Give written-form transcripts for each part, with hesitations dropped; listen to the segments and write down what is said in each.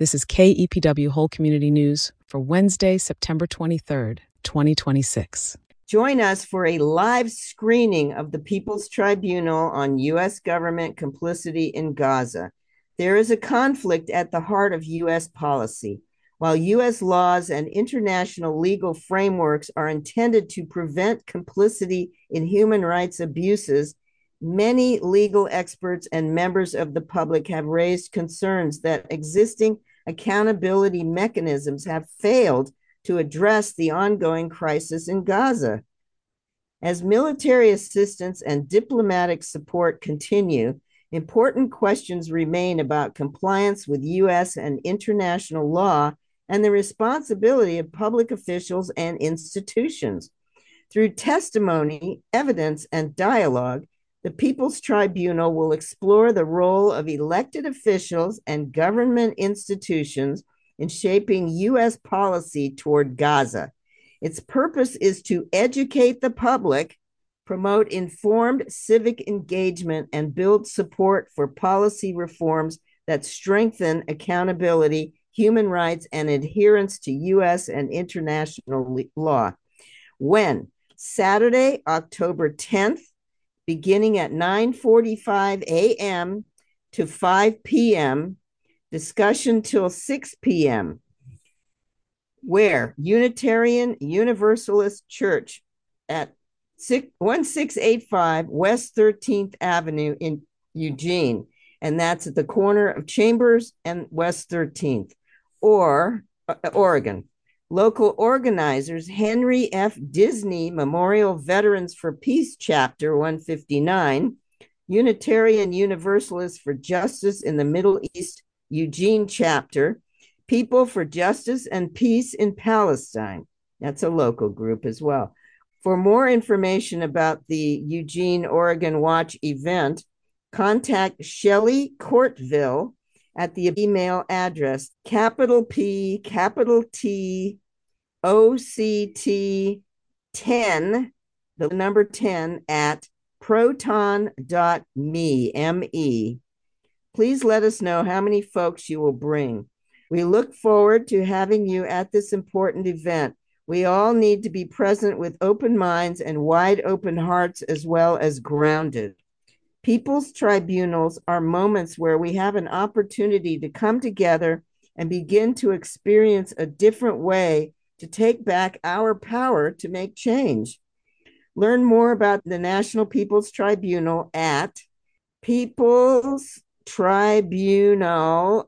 This is KEPW Whole Community News for Wednesday, September 23rd, 2026. Join us for a live screening of the People's Tribunal on U.S. government complicity in Gaza. There is a conflict at the heart of U.S. policy. While U.S. laws and international legal frameworks are intended to prevent complicity in human rights abuses, many legal experts and members of the public have raised concerns that existing accountability mechanisms have failed to address the ongoing crisis in Gaza. As military assistance and diplomatic support continue, important questions remain about compliance with U.S. and international law and the responsibility of public officials and institutions. Through testimony, evidence, and dialogue, the People's Tribunal will explore the role of elected officials and government institutions in shaping U.S. policy toward Gaza. Its purpose is to educate the public, promote informed civic engagement, and build support for policy reforms that strengthen accountability, human rights, and adherence to U.S. and international law. When? Saturday, October 10th, beginning at 9:45 a.m. to 5 p.m., discussion till 6 p.m. Where? Unitarian Universalist Church at 1685 West 13th Avenue in Eugene. And that's at the corner of Chambers and West 13th, or Oregon. Local organizers, Henry F. Disney Memorial Veterans for Peace Chapter 159, Unitarian Universalists for Justice in the Middle East Eugene Chapter, People for Justice and Peace in Palestine. That's a local group as well. For more information about the Eugene, Oregon Watch event, contact Shelley Courtville at the email address capital P, capital T, OCT 10, the number 10 at proton.me, M-E. Please let us know how many folks you will bring. We look forward to having you at this important event. We all need to be present with open minds and wide open hearts, as well as grounded. People's tribunals are moments where we have an opportunity to come together and begin to experience a different way to take back our power to make change. Learn more about the National People's Tribunal at People's Tribunal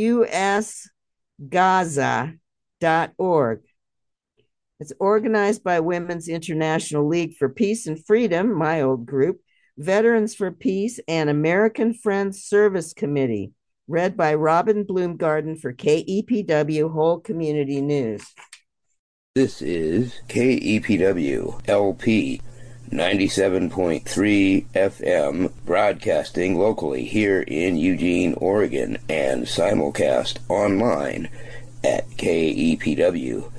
USGaza.org. It's organized by Women's International League for Peace and Freedom, my old group, Veterans for Peace, and American Friends Service Committee, read by Robin Bloomgarden for KEPW Whole Community News. This is KEPW LP 97.3 FM, broadcasting locally here in Eugene, Oregon, and simulcast online at kepw.org.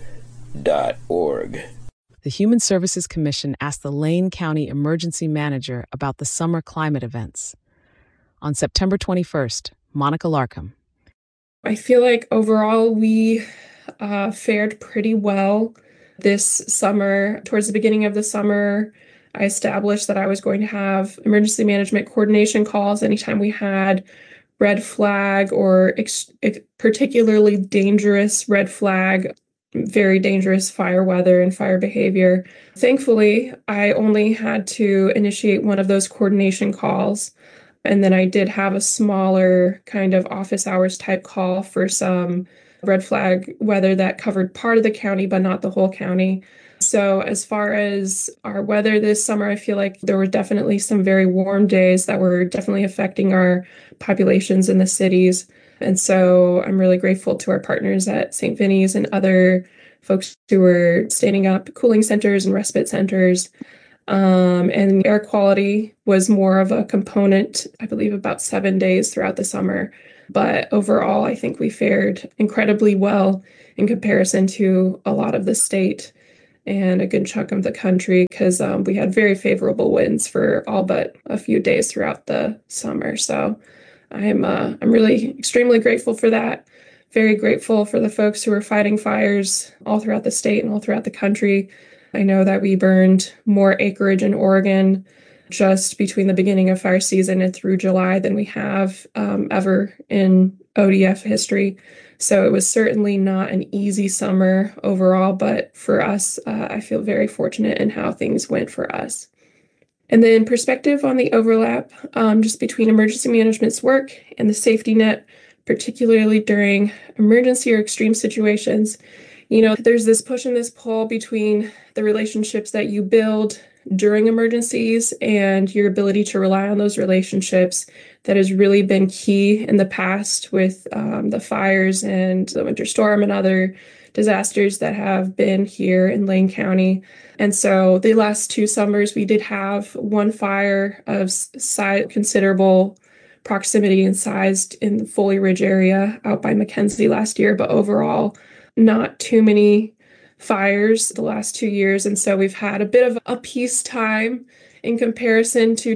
The Human Services Commission asked the Lane County Emergency Manager about the summer climate events. On September 21st, Monica Larkham. I feel like overall we fared pretty well this summer. Towards the beginning of the summer, I established that I was going to have emergency management coordination calls anytime we had red flag or particularly dangerous red flag, very dangerous fire weather and fire behavior. Thankfully, I only had to initiate one of those coordination calls. And then I did have a smaller kind of office hours type call for some red flag weather that covered part of the county, but not the whole county. So as far as our weather this summer, I feel like there were definitely some very warm days that were definitely affecting our populations in the cities. And so I'm really grateful to our partners at St. Vinny's and other folks who were standing up cooling centers and respite centers. And air quality was more of a component, I believe, about 7 days throughout the summer. But overall, I think we fared incredibly well in comparison to a lot of the state and a good chunk of the country, because we had very favorable winds for all but a few days throughout the summer. So I'm really extremely grateful for that. very grateful for the folks who are fighting fires all throughout the state and all throughout the country. I know that we burned more acreage in Oregon just between the beginning of fire season and through July than we have ever in ODF history. So it was certainly not an easy summer overall, but for us, I feel very fortunate in how things went for us. And then perspective on the overlap just between emergency management's work and the safety net, particularly during emergency or extreme situations. There's this push and this pull between the relationships that you build during emergencies and your ability to rely on those relationships that has really been key in the past with the fires and the winter storm and other disasters that have been here in Lane County. And so the last 2 summers, we did have one fire of considerable proximity and size in the Foley Ridge area out by McKenzie last year, but overall, not too many fires the last 2 years. And so we've had a bit of a peacetime in comparison to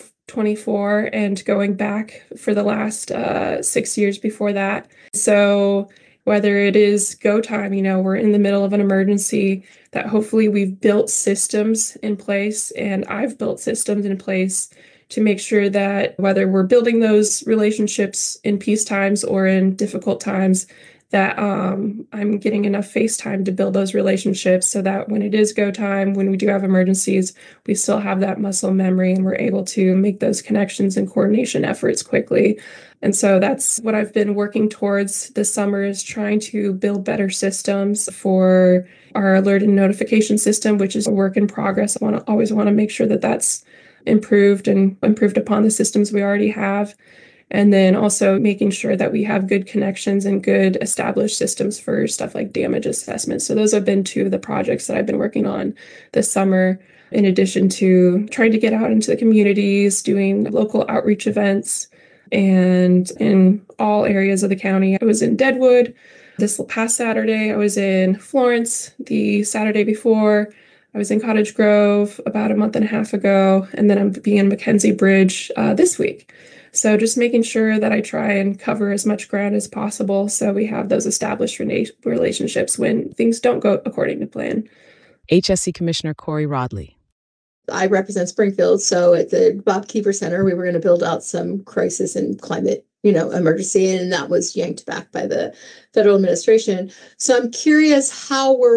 2024 and going back for the last 6 years before that. So whether it is go time, we're in the middle of an emergency, that hopefully we've built systems in place, and I've built systems in place to make sure that whether we're building those relationships in peace times or in difficult times, that I'm getting enough face time to build those relationships so that when it is go time, when we do have emergencies, we still have that muscle memory and we're able to make those connections and coordination efforts quickly. And so that's what I've been working towards this summer, is trying to build better systems for our alert and notification system, which is a work in progress. I always want to make sure that that's improved and improved upon the systems we already have. And then also making sure that we have good connections and good established systems for stuff like damage assessment. So those have been 2 of the projects that I've been working on this summer, in addition to trying to get out into the communities, doing local outreach events, and in all areas of the county. I was in Deadwood this past Saturday. I was in Florence the Saturday before. I was in Cottage Grove about a month and a half ago, and then I'm being in McKenzie Bridge this week. So just making sure that I try and cover as much ground as possible so we have those established relationships when things don't go according to plan. HSC Commissioner Corey Rodley. I represent Springfield, so at the Bob Keeper Center, we were going to build out some crisis and climate, emergency, and that was yanked back by the federal administration. So I'm curious how we're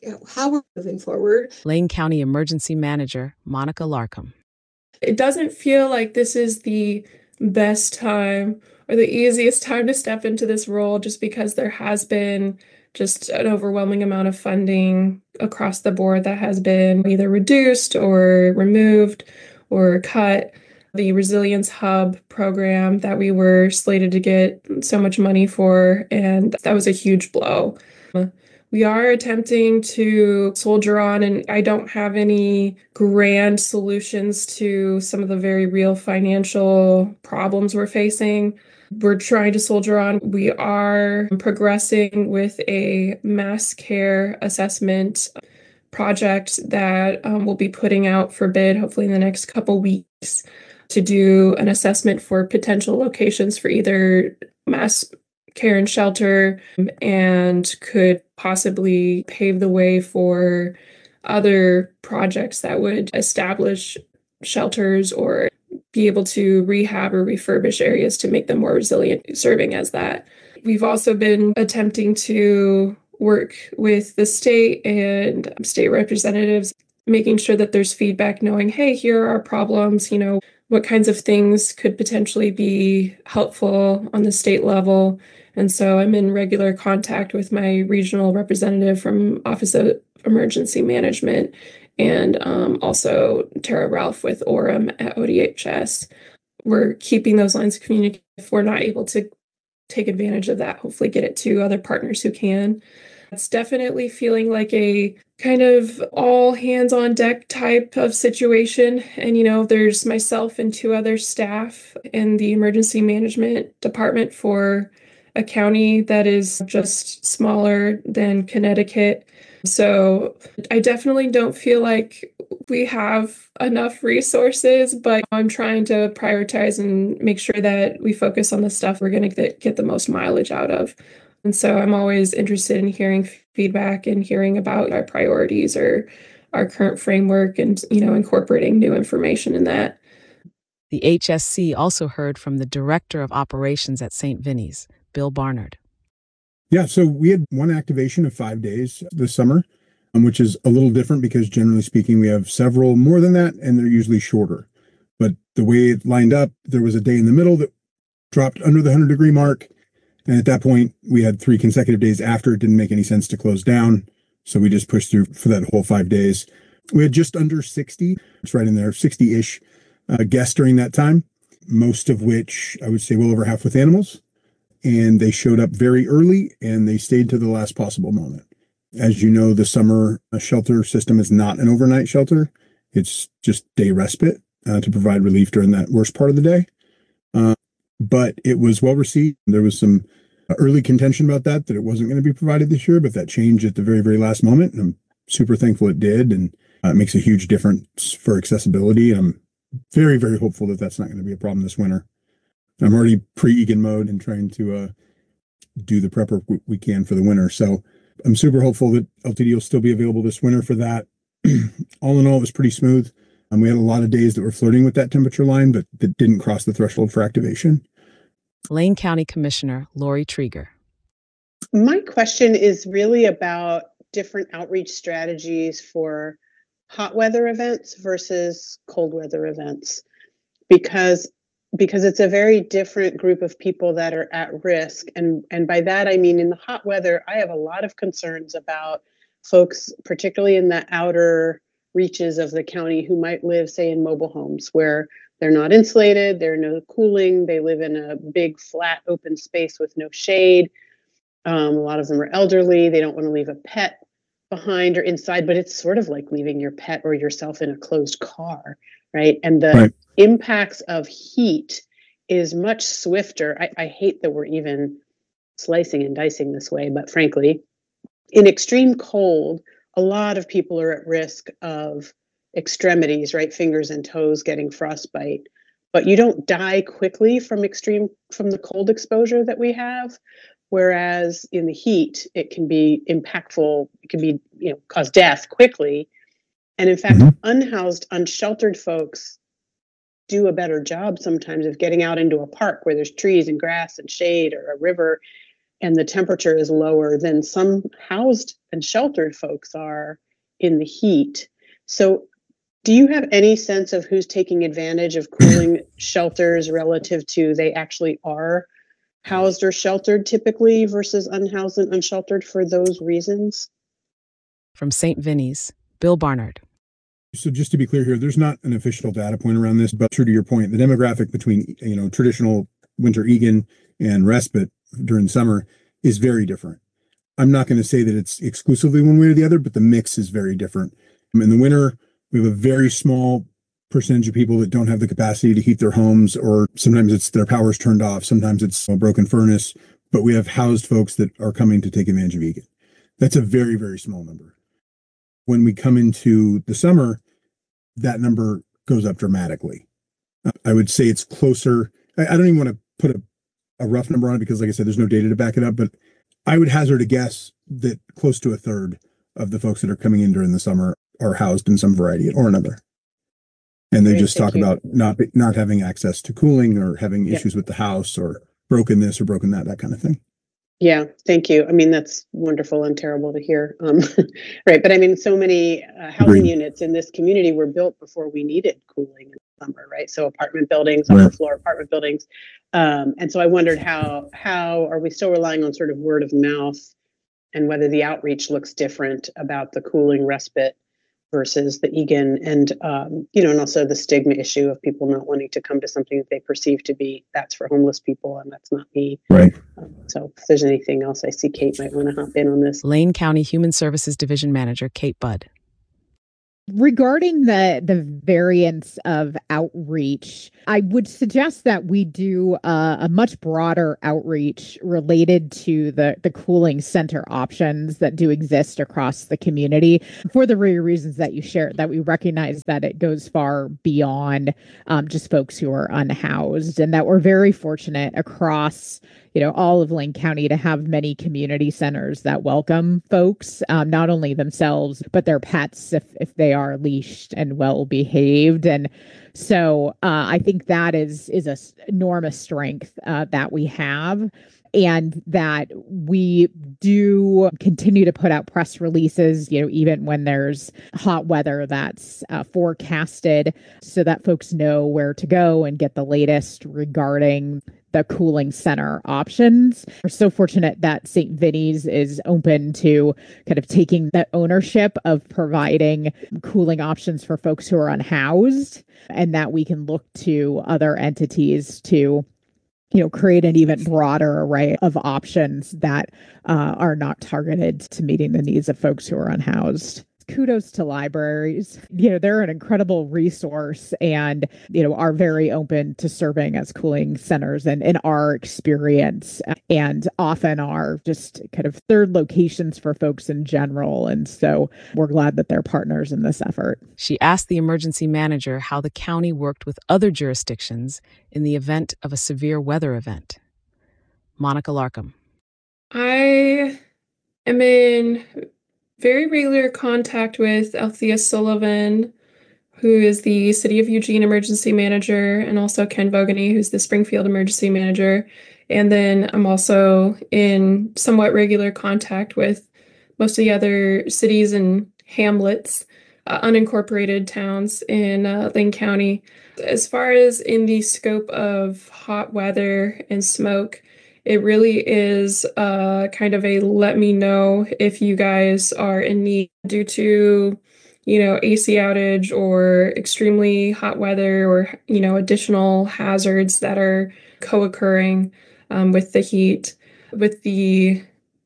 moving forward. Lane County Emergency Manager Monica Larkham. It doesn't feel like this is the best time or the easiest time to step into this role, just because there has been just an overwhelming amount of funding across the board that has been either reduced or removed or cut. The Resilience Hub program that we were slated to get so much money for, and that was a huge blow. We are attempting to soldier on, and I don't have any grand solutions to some of the very real financial problems we're facing. We're trying to soldier on. We are progressing with a mass care assessment project that we'll be putting out for bid, hopefully in the next couple weeks, to do an assessment for potential locations for either mass care and shelter, and could possibly pave the way for other projects that would establish shelters or be able to rehab or refurbish areas to make them more resilient, serving as that. We've also been attempting to work with the state and state representatives, making sure that there's feedback, knowing, hey, here are our problems, what kinds of things could potentially be helpful on the state level. And so I'm in regular contact with my regional representative from Office of Emergency Management, and also Tara Ralph with Orem at ODHS. We're keeping those lines of communication. If we're not able to take advantage of that, hopefully get it to other partners who can. It's definitely feeling like a kind of all hands on deck type of situation. And, there's myself and 2 other staff in the emergency management department for a county that is just smaller than Connecticut. So I definitely don't feel like we have enough resources, but I'm trying to prioritize and make sure that we focus on the stuff we're going to get the most mileage out of. And so I'm always interested in hearing feedback and hearing about our priorities or our current framework and, incorporating new information in that. The HSC also heard from the Director of Operations at St. Vinny's, Bill Barnard. Yeah, so we had one activation of 5 days this summer, which is a little different because generally speaking, we have several more than that, and they're usually shorter. But the way it lined up, there was a day in the middle that dropped under the 100-degree mark. And at that point, we had 3 consecutive days after. It didn't make any sense to close down. So we just pushed through for that whole 5 days. We had just under 60, it's right in there, 60-ish guests during that time, most of which I would say well over half with animals. And they showed up very early and they stayed to the last possible moment. As you know, the summer shelter system is not an overnight shelter. It's just day respite to provide relief during that worst part of the day. But it was well received. There was some early contention about that it wasn't going to be provided this year, but that changed at the very, very last moment. And I'm super thankful it did. And it makes a huge difference for accessibility. I'm very, very hopeful that that's not going to be a problem this winter. I'm already pre-Egan mode and trying to do the prep work we can for the winter. So I'm super hopeful that LTD will still be available this winter for that. All in all, it was pretty smooth. We had a lot of days that were flirting with that temperature line, but that didn't cross the threshold for activation. Lane County Commissioner Lori Trieger. My question is really about different outreach strategies for hot weather events versus cold weather events, because it's a very different group of people that are at risk. And by that, I mean, in the hot weather, I have a lot of concerns about folks, particularly in the outer reaches of the county, who might live, say, in mobile homes where they're not insulated, there's no cooling, they live in a big, flat, open space with no shade. A lot of them are elderly, they don't want to leave a pet behind or inside, but it's sort of like leaving your pet or yourself in a closed car, right? And the impacts of heat is much swifter. I hate that we're even slicing and dicing this way, but frankly, in extreme cold, a lot of people are at risk of extremities, right? Fingers and toes getting frostbite, but you don't die quickly from the cold exposure that we have. Whereas in the heat, it can be impactful. It can be, cause death quickly. And in fact, unhoused, unsheltered folks do a better job sometimes of getting out into a park where there's trees and grass and shade, or a river, and the temperature is lower than some housed and sheltered folks are in the heat. So do you have any sense of who's taking advantage of cooling shelters relative to they actually are housed or sheltered typically versus unhoused and unsheltered for those reasons? From St. Vinny's, Bill Barnard. So just to be clear here, there's not an official data point around this, but true to your point, the demographic between, traditional winter Egan and respite during summer is very different. I'm not going to say that it's exclusively one way or the other, but the mix is very different. In the winter, we have a very small percentage of people that don't have the capacity to heat their homes, or sometimes it's their power's turned off, sometimes it's a broken furnace, but we have housed folks that are coming to take advantage of Egan. That's a very, very small number. When we come into the summer, that number goes up dramatically. I would say it's closer. I don't even want to put a rough number on it because, like I said, there's no data to back it up, but I would hazard a guess that close to a third of the folks that are coming in during the summer are housed in some variety or another. And they just talk about not having access to cooling or having issues with the house or broken this or broken that kind of thing. Yeah, thank you. I mean, that's wonderful and terrible to hear. Right. But I mean, so many housing units in this community were built before we needed cooling in the summer, right? So apartment buildings, upper floor apartment buildings. And so I wondered how are we still relying on sort of word of mouth, and whether the outreach looks different about the cooling respite versus the Egan, and and also the stigma issue of people not wanting to come to something that they perceive to be that's for homeless people and that's not me. Right. So if there's anything else, I see Kate might want to hop in on this. Lane County Human Services Division Manager Kate Budd. Regarding the variance of outreach, I would suggest that we do a much broader outreach related to the cooling center options that do exist across the community for the very reasons that you shared, that we recognize that it goes far beyond just folks who are unhoused, and that we're very fortunate across all of Lane County to have many community centers that welcome folks, not only themselves, but their pets if they are leashed and well behaved. And so I think that is a enormous strength that we have, and that we do continue to put out press releases, even when there's hot weather that's forecasted, so that folks know where to go and get the latest regarding the cooling center options. We're so fortunate that St. Vinny's is open to kind of taking that ownership of providing cooling options for folks who are unhoused, and that we can look to other entities to create an even broader array of options that are not targeted to meeting the needs of folks who are unhoused. Kudos to libraries. They're an incredible resource and, are very open to serving as cooling centers and in our experience, and often are just kind of third locations for folks in general. And so we're glad that they're partners in this effort. She asked the emergency manager how the county worked with other jurisdictions in the event of a severe weather event. Monica Larkham. I am in very regular contact with Althea Sullivan, who is the City of Eugene Emergency Manager, and also Ken Vogany, who's the Springfield Emergency Manager. And then I'm also in somewhat regular contact with most of the other cities and hamlets, unincorporated towns in Lane County. As far as in the scope of hot weather and smoke, it really is kind of a let me know if you guys are in need due to, AC outage or extremely hot weather or, additional hazards that are co-occurring with the heat. With the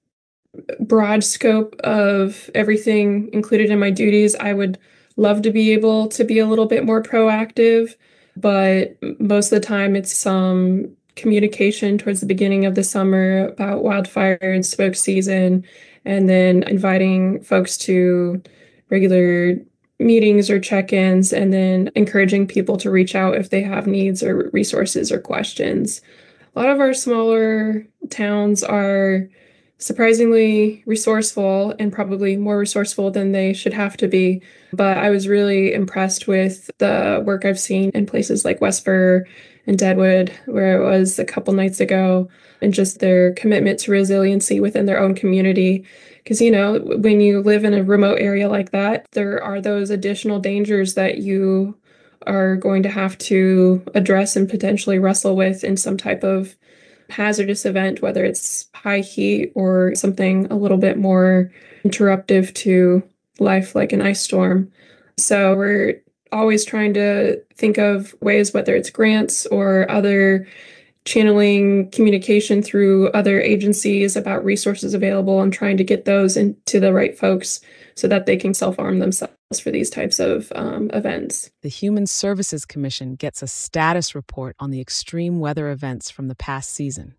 broad scope of everything included in my duties, I would love to be able to be a little bit more proactive, but most of the time it's some communication towards the beginning of the summer about wildfire and smoke season, and then inviting folks to regular meetings or check-ins, and then encouraging people to reach out if they have needs or resources or questions. A lot of our smaller towns are surprisingly resourceful, and probably more resourceful than they should have to be. But I was really impressed with the work I've seen in places like Westboro and Deadwood, where I was a couple nights ago, and just their commitment to resiliency within their own community. Because, when you live in a remote area like that, there are those additional dangers that you are going to have to address and potentially wrestle with in some type of hazardous event, whether it's high heat or something a little bit more interruptive to life like an ice storm. So we're always trying to think of ways, whether it's grants or other channeling communication through other agencies about resources available, and trying to get those into the right folks so that they can self-arm themselves for these types of events. The Human Services Commission gets a status report on the extreme weather events from the past season.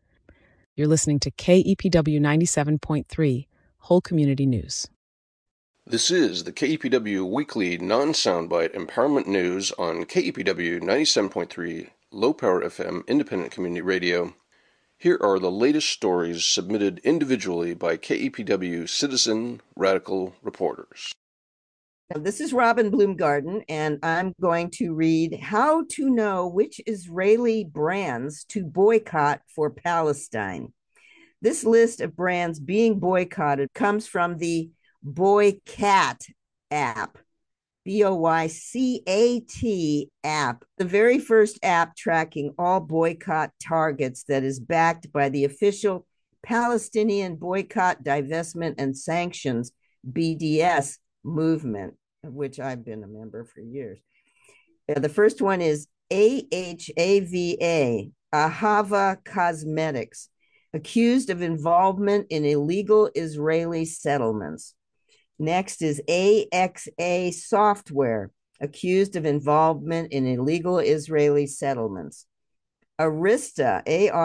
You're listening to KEPW 97.3, Whole Community News. This is the KEPW Weekly Non-Soundbite Empowerment News on KEPW 97.3 Low Power FM Independent Community Radio. Here are the latest stories submitted individually by KEPW citizen radical reporters. This is Robin Bloomgarden, and I'm going to read How to Know Which Israeli Brands to Boycott for Palestine. This list of brands being boycotted comes from the Boycat app, Boycat app, the very first app tracking all boycott targets that is backed by the official Palestinian Boycott, Divestment, and Sanctions, BDS, movement, of which I've been a member for years. The first one is AHAVA, Ahava Cosmetics, accused of involvement in illegal Israeli settlements. Next is AXA Software, accused of involvement in illegal Israeli settlements. Arista,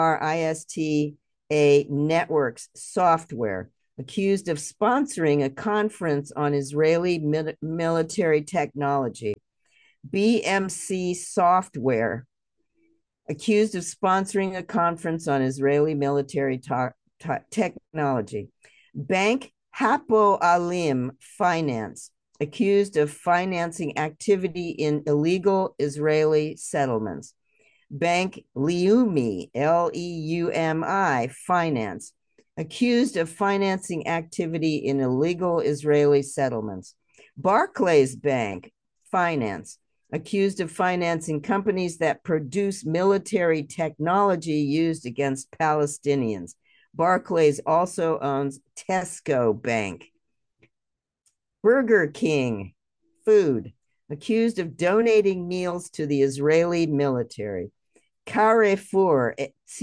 ARISTA Networks Software, accused of sponsoring a conference on Israeli military technology. BMC Software, accused of sponsoring a conference on Israeli military technology. Bank Hapoalim Finance, accused of financing activity in illegal Israeli settlements. Bank Leumi, Leumi Finance, accused of financing activity in illegal Israeli settlements. Barclays Bank Finance, accused of financing companies that produce military technology used against Palestinians. Barclays also owns Tesco Bank. Burger King Food, accused of donating meals to the Israeli military. Carrefour,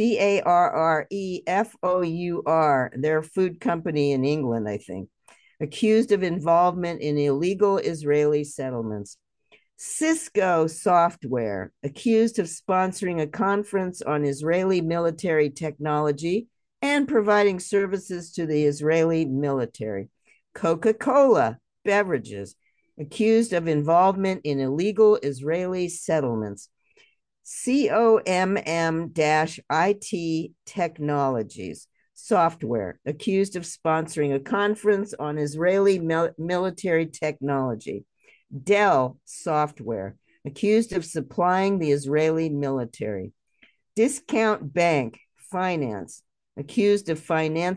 Carrefour, their food company in England, I think, accused of involvement in illegal Israeli settlements. Cisco Software, accused of sponsoring a conference on Israeli military technology and providing services to the Israeli military. Coca-Cola Beverages, accused of involvement in illegal Israeli settlements. COMM-IT Technologies Software, accused of sponsoring a conference on Israeli military technology. Dell Software, accused of supplying the Israeli military. Discount Bank Finance, accused of financing